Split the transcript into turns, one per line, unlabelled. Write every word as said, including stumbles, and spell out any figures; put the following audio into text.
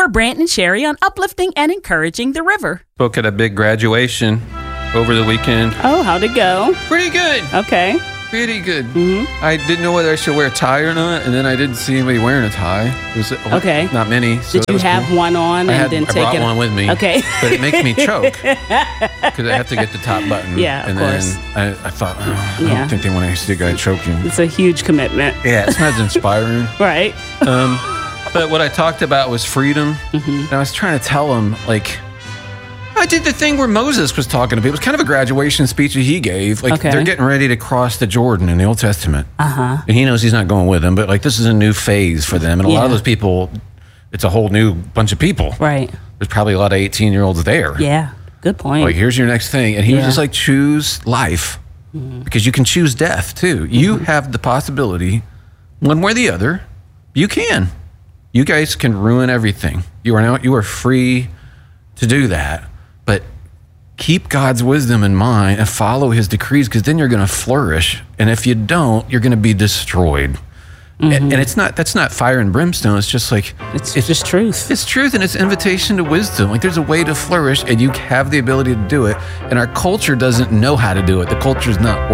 were Brant and Sherry on uplifting and encouraging the river.
Spoke at a big graduation over the weekend.
Oh, how'd it go?
Pretty good.
Okay.
Pretty good.
Mm-hmm.
I didn't know whether I should wear a tie or not, and then I didn't see anybody wearing a tie. It was
okay.
Not many. So
Did you have
cool.
one on
I
and
had,
then
I
take
brought
it?
one with me.
Okay.
But it makes me choke because I have to get the top button.
Yeah, of
and
course.
then I, I thought, oh, I
Yeah.
don't think they want to see a guy choking.
It's a huge commitment.
Yeah, it's not as inspiring.
Right.
Um, but what I talked about was freedom.
Mm-hmm.
And I was trying to tell them, like, I did the thing where Moses was talking to people. It was kind of a graduation speech that he gave. Like,
Okay.
they're getting ready to cross the Jordan in the Old Testament.
Uh-huh.
And he knows he's not going with them, but, like, this is a new phase for them. And a lot of
Yeah.
those people, it's a whole new bunch of people.
Right.
There's probably a lot of eighteen-year-olds there.
Yeah. Good point.
Like, here's your next thing. And he was
Yeah.
just like, choose life. Mm-hmm. Because you can choose death, too. Mm-hmm. You have the possibility, one way or the other, you can. You guys can ruin everything. You are now, you are free to do that. But keep God's wisdom in mind and follow his decrees, because then you're going to flourish. And if you don't, you're going to be destroyed. Mm-hmm. And, and it's not, that's not fire and brimstone. It's just like,
it's, it's just truth.
It's truth, and it's invitation to wisdom. Like, there's a way to flourish, and you have the ability to do it. And our culture doesn't know how to do it. The culture's not